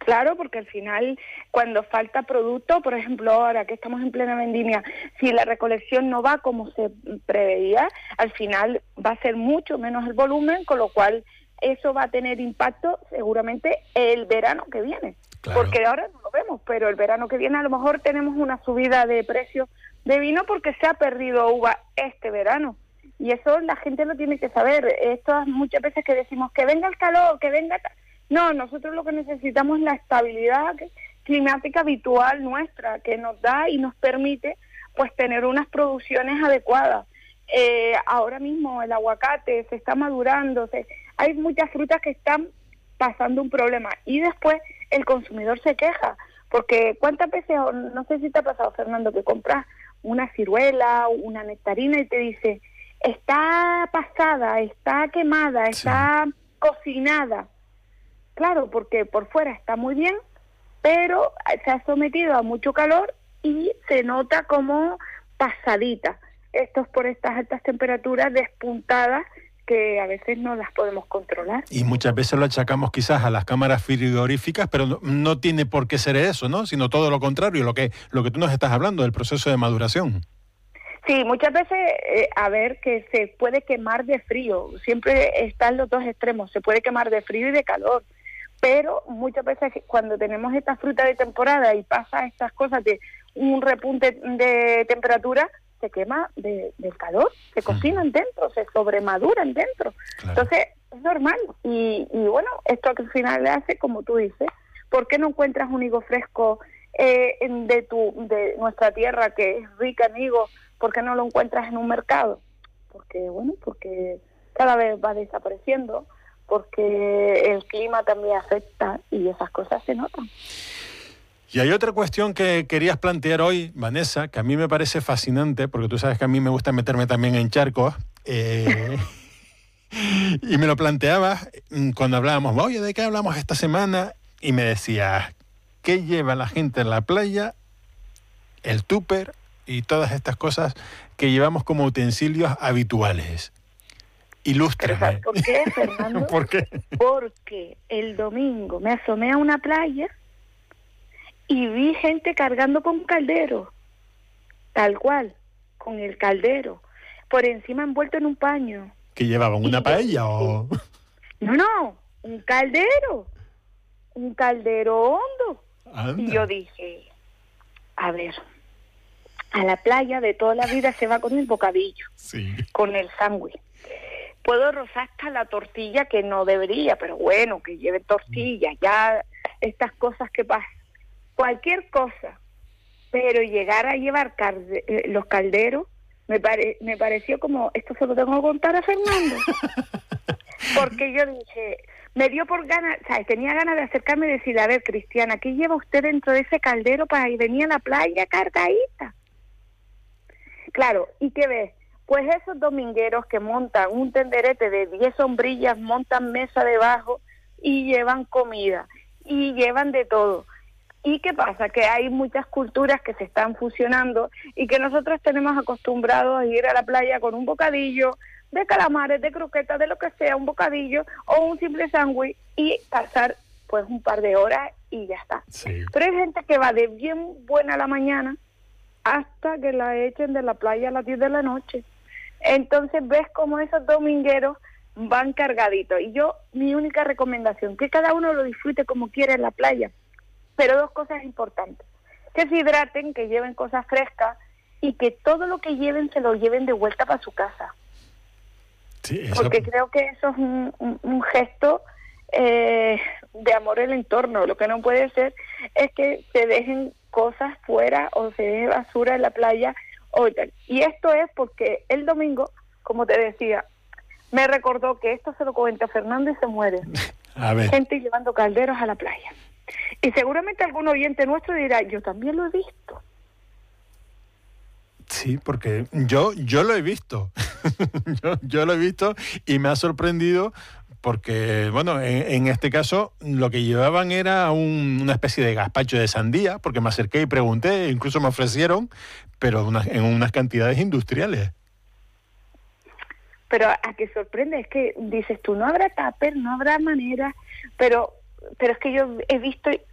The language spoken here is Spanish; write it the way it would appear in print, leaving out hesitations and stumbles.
Claro, porque al final, cuando falta producto, por ejemplo, ahora que estamos en plena vendimia, si la recolección no va como se preveía, al final va a ser mucho menos el volumen, con lo cual eso va a tener impacto seguramente el verano que viene. Claro. Porque ahora no lo vemos, pero el verano que viene a lo mejor tenemos una subida de precios de vino porque se ha perdido uva este verano. Y eso la gente lo tiene que saber. Esto muchas veces que decimos que venga el calor, que venga... No, nosotros lo que necesitamos es la estabilidad climática habitual nuestra, que nos da y nos permite pues tener unas producciones adecuadas. Ahora mismo el aguacate se está madurando, hay muchas frutas que están pasando un problema y después el consumidor se queja, porque cuántas veces, no sé si te ha pasado, Fernando, que compras una ciruela, una nectarina y te dice, está pasada, está quemada, está cocinada. Claro, porque por fuera está muy bien, pero se ha sometido a mucho calor y se nota como pasadita. Esto es por estas altas temperaturas despuntadas que a veces no las podemos controlar. Y muchas veces lo achacamos quizás a las cámaras frigoríficas, pero no tiene por qué ser eso, ¿no? Sino todo lo contrario, lo que tú nos estás hablando, del proceso de maduración. Sí, muchas veces, que se puede quemar de frío. Siempre están los dos extremos, se puede quemar de frío y de calor. Pero muchas veces cuando tenemos esta fruta de temporada y pasa estas cosas de un repunte de temperatura, se quema del calor, se cocinan dentro, se sobremaduran dentro. Claro. Entonces, es normal. Y bueno, esto al final le hace, como tú dices, ¿por qué no encuentras un higo fresco de nuestra tierra que es rica en higos? ¿Por qué no lo encuentras en un mercado? Porque cada vez va desapareciendo, porque el clima también afecta y esas cosas se notan. Y hay otra cuestión que querías plantear hoy, Vanessa, que a mí me parece fascinante, porque tú sabes que a mí me gusta meterme también en charcos, y me lo planteabas cuando hablábamos, oye, ¿de qué hablamos esta semana? Y me decías, ¿qué lleva la gente en la playa? El tupper y todas estas cosas que llevamos como utensilios habituales. Ilústrame. ¿Sabes por qué, Fernando? ¿Por qué? Porque el domingo me asomé a una playa y vi gente cargando con caldero, tal cual, con el caldero, por encima envuelto en un paño. ¿Que llevaban una paella o...? No, un caldero hondo. Anda. Y yo dije, a ver, a la playa de toda la vida se va con el bocadillo, sí, con el sándwich. Puedo rozar hasta la tortilla, que no debería, pero bueno, que lleve tortilla, ya estas cosas que pasan. Cualquier cosa, pero llegar a llevar los calderos, me pareció como, esto se lo tengo que contar a Fernando. Porque yo dije, me dio por ganas, ¿sabes? Tenía ganas de acercarme y decir, a ver, Cristiana, ¿qué lleva usted dentro de ese caldero para ir venir a la playa cargadita? Claro, ¿y qué ves? Pues esos domingueros que montan un tenderete de 10 sombrillas, montan mesa debajo y llevan comida y llevan de todo. ¿Y qué pasa? Que hay muchas culturas que se están fusionando y que nosotros tenemos acostumbrados a ir a la playa con un bocadillo de calamares, de croquetas, de lo que sea, un bocadillo o un simple sándwich y pasar pues un par de horas y ya está. Sí. Pero hay gente que va de bien buena a la mañana hasta que la echen de la playa a las 10 de la noche. Entonces ves como esos domingueros van cargaditos. Y yo, mi única recomendación, que cada uno lo disfrute como quiera en la playa. Pero dos cosas importantes. Que se hidraten, que lleven cosas frescas y que todo lo que lleven se lo lleven de vuelta para su casa. Sí, eso... Porque creo que eso es un gesto de amor al entorno. Lo que no puede ser es que se dejen cosas fuera o se deje basura en la playa. Y esto es porque el domingo, como te decía, me recordó que esto se lo comenta Fernando y se muere. A ver. Gente llevando calderos a la playa. Y seguramente algún oyente nuestro dirá, yo también lo he visto. Sí, porque yo lo he visto. yo lo he visto y me ha sorprendido porque, bueno, en este caso lo que llevaban era una especie de gazpacho de sandía, porque me acerqué y pregunté, incluso me ofrecieron, pero en unas cantidades industriales. Pero a que sorprende, es que dices tú, no habrá tupper, no habrá manera, pero es que yo he visto